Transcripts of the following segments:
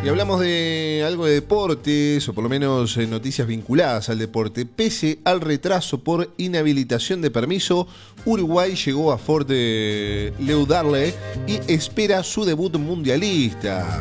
Y hablamos de algo de deportes, o por lo menos noticias vinculadas al deporte. Pese al retraso por inhabilitación de permiso, Uruguay llegó a Fort Lauderdale y espera su debut mundialista.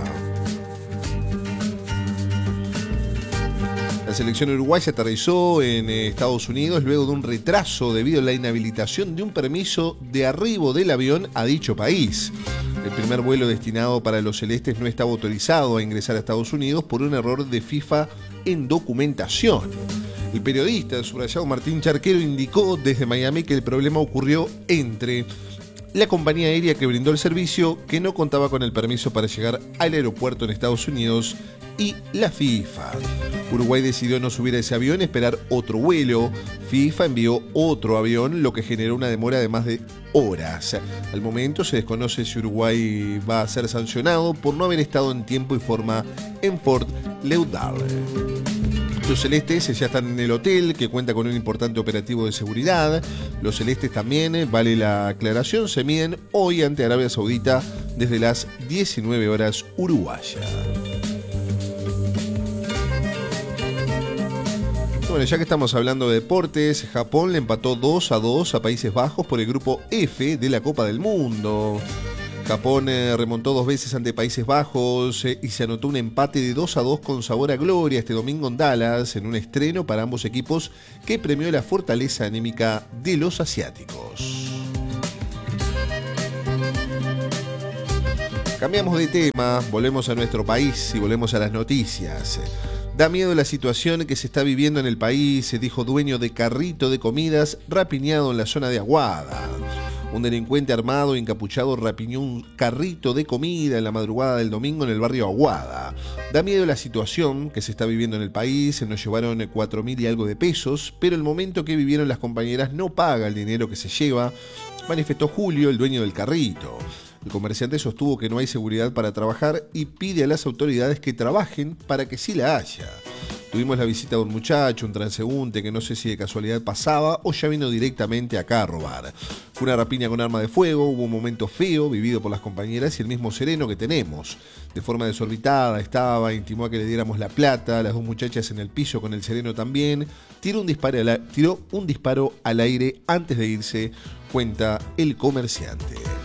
La selección uruguaya aterrizó en Estados Unidos luego de un retraso debido a la inhabilitación de un permiso de arribo del avión a dicho país. El primer vuelo destinado para los celestes no estaba autorizado a ingresar a Estados Unidos por un error de FIFA en documentación. El periodista subrayado Martín Charquero indicó desde Miami que el problema ocurrió entre la compañía aérea que brindó el servicio, que no contaba con el permiso para llegar al aeropuerto en Estados Unidos, y la FIFA. Uruguay decidió no subir a ese avión y esperar otro vuelo. FIFA envió otro avión, lo que generó una demora de más de horas. Al momento se desconoce si Uruguay va a ser sancionado por no haber estado en tiempo y forma en Fort Lauderdale. Los celestes ya están en el hotel, que cuenta con un importante operativo de seguridad. Los celestes también, vale la aclaración, se miden hoy ante Arabia Saudita desde las 19 horas uruguaya. Bueno, ya que estamos hablando de deportes, Japón le empató 2-2 a Países Bajos por el grupo F de la Copa del Mundo. Japón remontó 2 veces ante Países Bajos y se anotó un empate de 2-2 con sabor a gloria este domingo en Dallas, en un estreno para ambos equipos que premió la fortaleza anímica de los asiáticos. Cambiamos de tema, volvemos a nuestro país y volvemos a las noticias. Da miedo la situación que se está viviendo en el país, se dijo dueño de carrito de comidas rapiñado en la zona de Aguada. Un delincuente armado y encapuchado rapiñó un carrito de comida en la madrugada del domingo en el barrio Aguada. Da miedo la situación que se está viviendo en el país, nos llevaron 4.000 y algo de pesos, pero el momento que vivieron las compañeras no paga el dinero que se lleva, manifestó Julio, el dueño del carrito. El comerciante sostuvo que no hay seguridad para trabajar y pide a las autoridades que trabajen para que sí la haya. Tuvimos la visita de un muchacho, un transeúnte, que no sé si de casualidad pasaba o ya vino directamente acá a robar. Fue una rapiña con arma de fuego, hubo un momento feo vivido por las compañeras y el mismo sereno que tenemos. De forma desorbitada estaba, intimó a que le diéramos la plata, las 2 muchachas en el piso con el sereno también. Tiró un disparo al aire antes de irse, cuenta el comerciante.